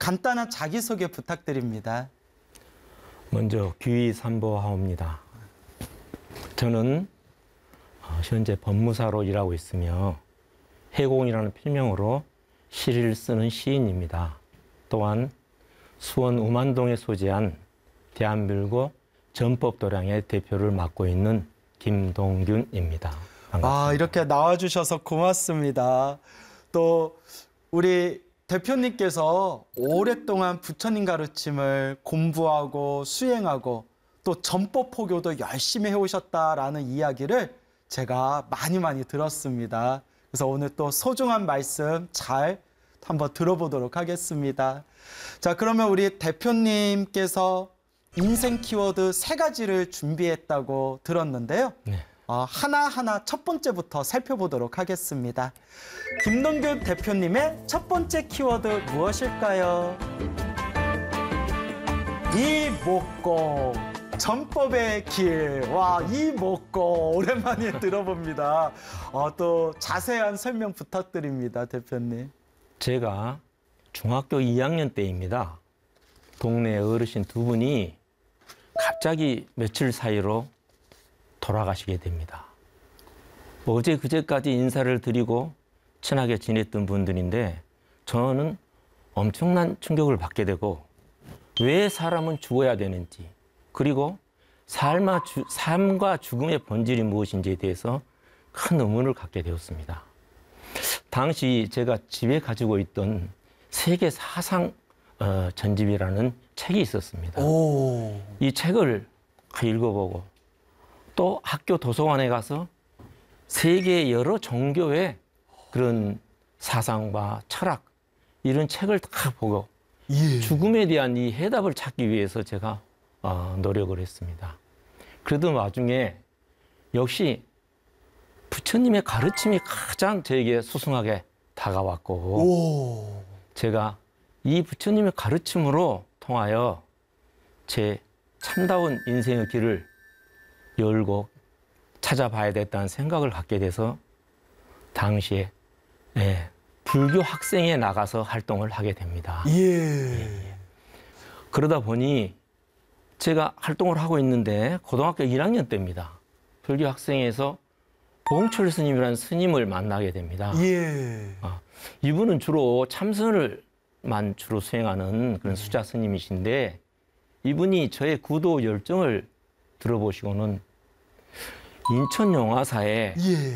간단한 자기소개 부탁드립니다. 먼저 귀위삼보하옵니다. 저는 현재 법무사로 일하고 있으며 해공이라는 필명으로 시를 쓰는 시인입니다. 또한 수원 우만동에 소재한 대한민국 전법도량의 대표를 맡고 있는 김동균입니다. 반갑습니다. 이렇게 나와주셔서 고맙습니다. 또 우리 대표님께서 오랫동안 부처님 가르침을 공부하고 수행하고 또 전법 포교도 열심히 해오셨다라는 이야기를 제가 많이 들었습니다. 그래서 오늘 또 소중한 말씀 잘 한번 들어보도록 하겠습니다. 자, 그러면 우리 대표님께서 인생 키워드 3가지를 준비했다고 들었는데요. 네. 하나하나 첫 번째부터 살펴보도록 하겠습니다. 김동균 대표님의 첫 번째 키워드 무엇일까요? 이목고, 전법의 길. 와, 이목고 오랜만에 들어봅니다. 또 자세한 설명 부탁드립니다, 대표님. 제가 중학교 2학년 때입니다. 동네 어르신 2분이 갑자기 며칠 사이로 돌아가시게 됩니다. 어제 그제까지 인사를 드리고 친하게 지냈던 분들인데 저는 엄청난 충격을 받게 되고 왜 사람은 죽어야 되는지 그리고 삶과 죽음의 본질이 무엇인지에 대해서 큰 의문을 갖게 되었습니다. 당시 제가 집에 가지고 있던 세계 사상 전집이라는 책이 있었습니다. 이 책을 읽어보고 또 학교 도서관에 가서 세계 여러 종교의 그런 사상과 철학 이런 책을 다 보고 죽음에 대한 이 해답을 찾기 위해서 제가 노력을 했습니다. 그러던 와중에 역시 부처님의 가르침이 가장 저에게 수승하게 다가왔고 제가 이 부처님의 가르침으로 통하여 제 참다운 인생의 길을 열고 찾아봐야 됐다는 생각을 갖게 돼서 당시에 불교 학생에 나가서 활동을 하게 됩니다. 그러다 보니 제가 활동을 하고 있는데 고등학교 1학년 때입니다. 불교 학생에서 봉철 스님이라는 스님을 만나게 됩니다. 이분은 주로 참선을만 주로 수행하는 그런 수자 스님이신데 이분이 저의 구도 열정을 들어보시고는 인천 용화사에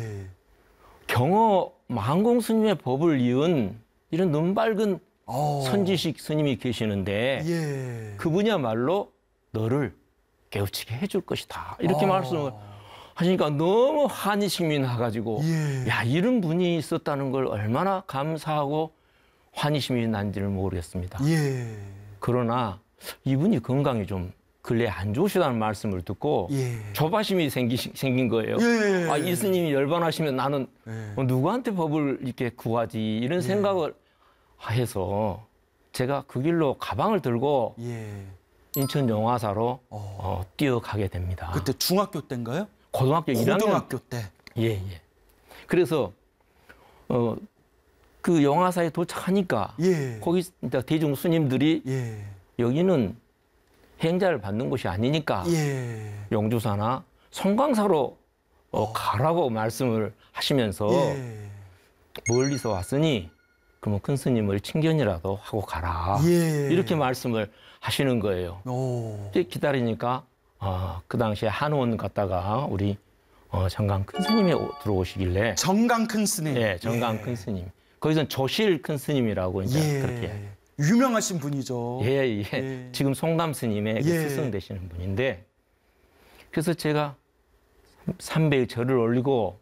경어 망공 스님의 법을 이은 이런 눈밝은 선지식 스님이 계시는데 그분이야말로 너를 깨우치게 해줄 것이다. 이렇게 말씀을 하시니까 너무 환희심이 나가지고 야, 이런 분이 있었다는 걸 얼마나 감사하고 환희심이 난지를 모르겠습니다. 그러나 이분이 건강이 좀 근래 안 좋으시다는 말씀을 듣고 조바심이 생긴 거예요. 이 스님이 열반하시면 나는 누구한테 법을 이렇게 구하지 이런 생각을 해서 제가 그 길로 가방을 들고 인천 용화사로 뛰어가게 됩니다. 그때 중학교 때인가요? 고등학교 1학년. 고등학교 때. 그래서 그 용화사에 도착하니까 거기 대중 스님들이 여기는 행자를 받는 곳이 아니니까 용주사나 송광사로 가라고 말씀을 하시면서 멀리서 왔으니 그러면 큰 스님을 친견이라도 하고 가라. 이렇게 말씀을 하시는 거예요. 기다리니까 그 당시에 한원 갔다가 우리 정강 큰 스님이 들어오시길래 정강 큰 스님. 정강 큰 스님. 거기서는 조실 큰 스님이라고 이제 그렇게 유명하신 분이죠. 지금 송담 스님의 스승 되시는 분인데 그래서 제가 300의 절을 올리고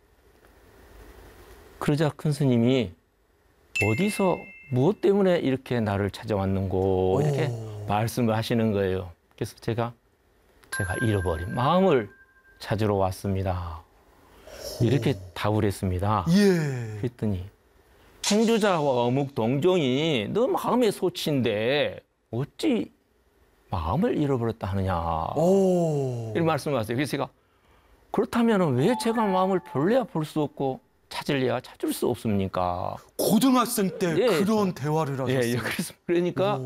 그러자 큰 스님이 어디서 무엇 때문에 이렇게 나를 찾아왔는고 이렇게 말씀을 하시는 거예요. 그래서 제가 잃어버린 마음을 찾으러 왔습니다. 이렇게 답을 했습니다. 그랬더니 행주자와 어묵 동종이 너 마음의 소치인데 어찌 마음을 잃어버렸다 하느냐 이런 말씀을 하세요. 그래서 제가 그렇다면 왜 제가 마음을 볼래야 볼 수 없고 찾을래야 찾을 수 없습니까? 고등학생 때 예, 그런 대화를 하셨어요. 그러니까